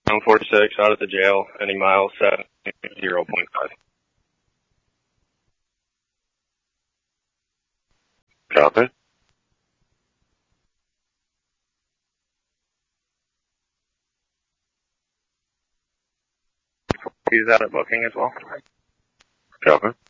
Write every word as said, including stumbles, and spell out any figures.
I'm forty-six, out at the jail, ending miles set zero point five. Copy. He's out at booking as well. Copy.